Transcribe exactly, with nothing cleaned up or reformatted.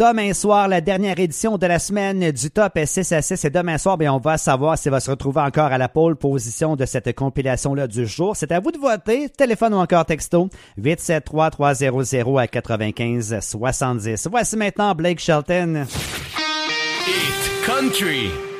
Demain soir, la dernière édition de la semaine du Top six à six. Et demain soir, bien, on va savoir s'il va se retrouver encore à la pole position de cette compilation-là du jour. C'est à vous de voter. Téléphone ou encore texto. huit sept trois trois zéro zéro à quatre-vingt-quinze soixante-dix. Voici maintenant Blake Shelton. Eat Country.